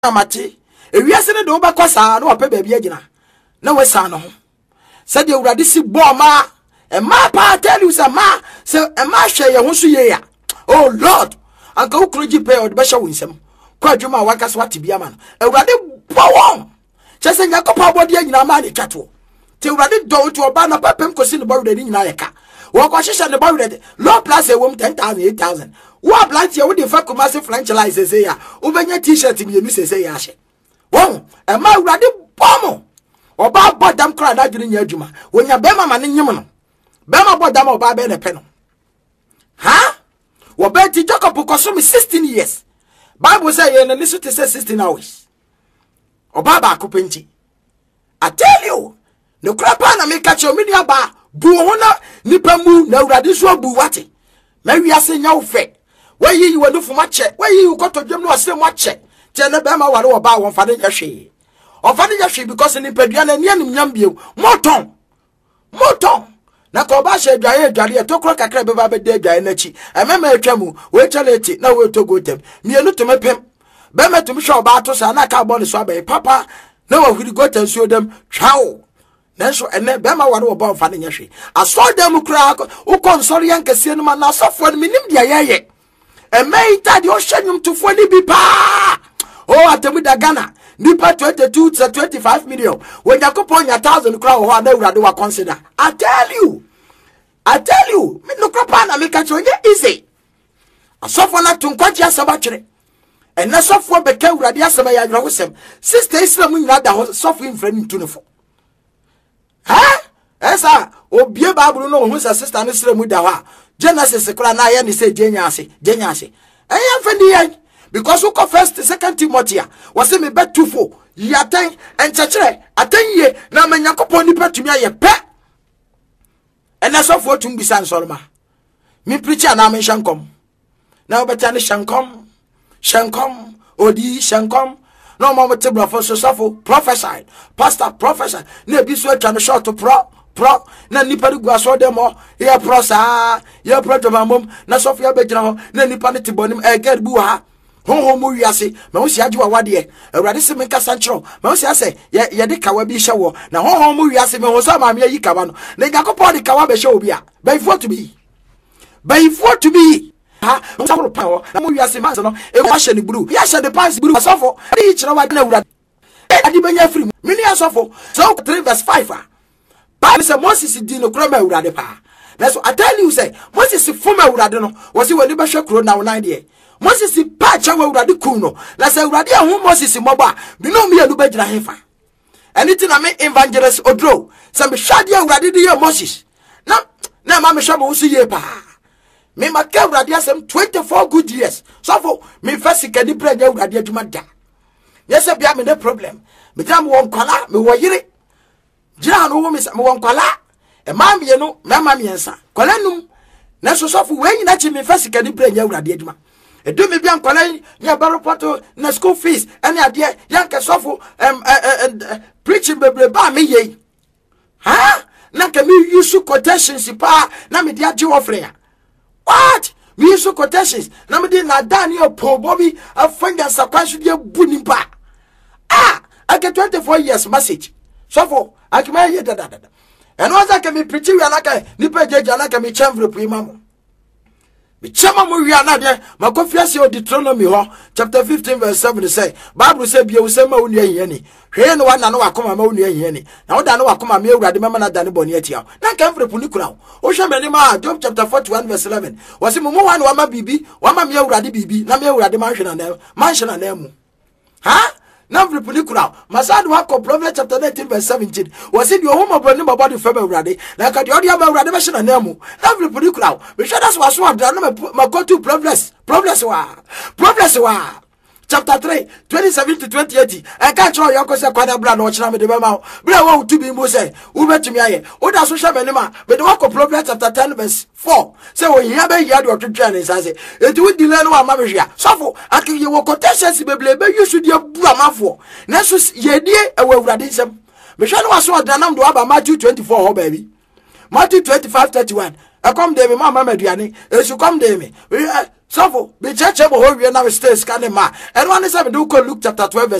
amate ewiase ne do ba kwasa na opa baabi agina na wesa no ho said the urade si bo ma e ma pa tell you say ma say e ma hwe ye ho so ye ya oh lord anka ukroji pe o de be hwe winsem kwa dwuma wakase wate bia ma no urade bo won chese nyakopa abode agina ma ne twato te urade do to oba na papem kosi ne bawde ni nyina yeka wo kwa hwehwe ne bawde low plus e wom 10,000 8,000 wo blanche wo de fa commerce franchise say ya wo benya t-shirt mi emi say ya hye won e ma urade bomo oba bodam kra da dwene nya adwuma wonya bema ma ne nyem no bema bodam oba be ne pe no ha wo be ti Jacob koso me 16 years Bible say ye na lisu te say 16 hours oba ba akopenti I tell you no krapa na me catch o me dia ba bu ho na nipa mu na urade so bu wate ma wiase nya wo fe wayi wo no fuma che wayi wo koto dwem no ase mo che che na bema ware oba won fa de nya hwe ofani ya because ni pedua na nia nim nyambie moton na ko ba hye adwaye e tokro kakra be ba be de adwaye na chi emema atwamu we chaleti na we to go tem mienu to mepem be metum hwe oba to sa na ka bo ne so abai papa na wa huri go tem so dem twao na so ene be ma ware oba ofani nya hwe aso dem kra wo konsori yankase no ma na asofo no minim dia yeye emeita de o hyenyum tofo ni bi pa o atemu da Ghana nipa 22 to 25 million when Yakopon 1,000 crowd ho na urade wa consider I tell you me no krapa na me catch onye easy asofo na tunkwaji asaba kire ena sofo beka urade asaba ya dwo wosem sister Islam nyina da ho sofo infrani tunefo ha esa obie Bible no ho sa sister no Islam da ho Genesis kra na ye ni say jenyase eya fendi ye because who first 2 Timothy was me bet 2:4 yaten enchechere atenye na manyakopon ni patumi aye pe ena so for tum bisan solma me preacher na me shankom na obeta ne shankom odi shankom no mo tebra for so prophesy pastor prophesy na bi so atwa no short pro na nipa de guaso dem ho ya pro sa ya pro to mamom na so for ya begina ho na nipa ne tibonim e gad bu ha ho mo wiase ma wo sia agwa wade awurade se menka sanchro ma wo sia se ye de kawa bi hye wo na ho mo wiase me ho so ma me yi kawa no na Yakopon de kawa be hye obi a by for to be ha so pa wo na mo wiase ma so no e kwa hye ne buru ya hye de pass buru asofo e kire wa na awurade adi benya free me ni asofo so 3 verse 5 a Bible say Moses di no kro ma awurade pa na so I tell you say Moses fom awurade no wo se wani be hwe kro na wo nan de Moses pa chawa urade kuno na se urade ho Moses moba bino mi anu bagina hefa anything na me evangelist odro se me hwade urade de Moses na ma me hwa mo so ye pa me maka urade asem 24 good years so for me first kadi prayer urade aduma da yes bia me no problem me jam won kwala me wo yire jira no wo me won kwala e ma me no na ma me ensa kwala num na so for we nyina chi me first kadi prayer urade aduma do me bian kwala nya baropoto na school fees any ade yanka sofo preaching bebre ba me ye ha na ka me use quotations pa na me dia je offering what me use quotations na me dey na Daniel po bobi afanga sakwansu dia buni pa I get 24 years message sofo akima ye da and once I can be preaching we anaka ni peje anaka me chambre po imamo Chama mo wi anade makofiase o Deuteronomy ho chapter 15 verse 7 say Bible say bia usema wonu ahia ni hwe ne wana no wakoma ma wonu ahia ni na woda no wakoma ma awurade mema na da ne boni atia na ka mfre puni kura o hwe mani ma Job chapter 41 verse 11 wase mo mo wana wa ma bibi wa ma me awurade bibi na me awurade ma hwe na na mu ha na mfre puni kura masadu wako Proverbs chapter 19 verse 17 wase di ohoma boni ma body febe awurade na ka di odi ama awurade ma hwe na mu na mfre puni kura me hwe das waso adra na ma go to Proverbs wa chapter 3 27 to 28 I can't show you cause kwada bra na ochina me de bema bra wo to be mo say wo betumi aye wo da so hwe me ma me de wako Proverbs chapter 10 verse 4 say wo hia be hia de otwetwa ne say eti wo dile no ama me hwea sofo akiye wo quotations beble be yusu de bu amafo na so ye die e wo awurade nsem me hwe no waso odanam do aba Matthew 24 ho baby Matthew 25:31 I come there me mama maduane esu come there me So be church ebo ho wie na we stay scan ma. And one is do Luke chapter 12